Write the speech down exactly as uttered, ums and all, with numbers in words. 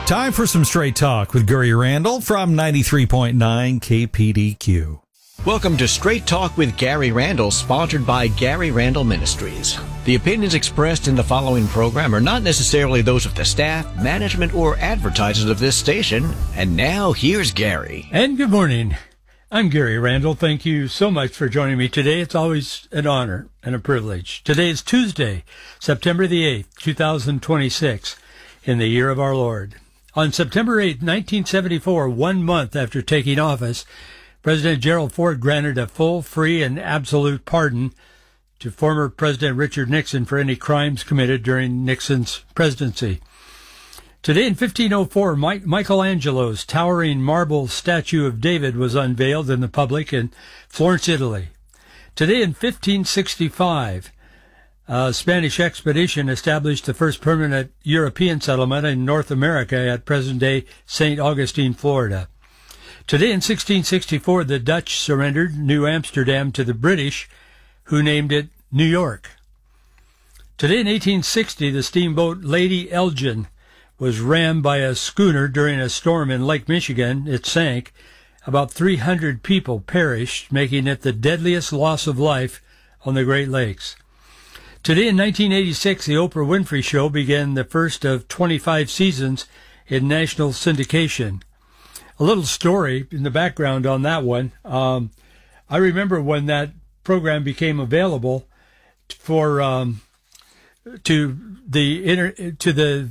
Time for some straight talk with Gary Randall from ninety-three point nine K P D Q. Welcome to Straight Talk with Gary Randall, sponsored by Gary Randall Ministries. The opinions expressed in the following program are not necessarily those of the staff, management, or advertisers of this station. And now, here's Gary. And good morning. I'm Gary Randall. Thank you so much for joining me today. It's always an honor and a privilege. Today is Tuesday, September the eighth, two thousand twenty-six, in the year of our Lord. On September eighth, nineteen seventy-four, one month after taking office, President Gerald Ford granted a full, free, and absolute pardon to former President Richard Nixon for any crimes committed during Nixon's presidency. Today in fifteen oh four, Mike, Michelangelo's towering marble statue of David was unveiled in the public in Florence, Italy. Today in fifteen sixty-five, a Spanish expedition established the first permanent European settlement in North America at present-day Saint Augustine, Florida. Today in sixteen sixty-four, the Dutch surrendered New Amsterdam to the British, who named it New York. Today in eighteen sixty, the steamboat Lady Elgin was rammed by a schooner during a storm in Lake Michigan. It sank. About three hundred people perished, making it the deadliest loss of life on the Great Lakes. Today in nineteen eighty-six, the Oprah Winfrey Show began the first of twenty-five seasons in national syndication. A little story in the background on that one. Um, I remember when that program became available for um, to the inter- to the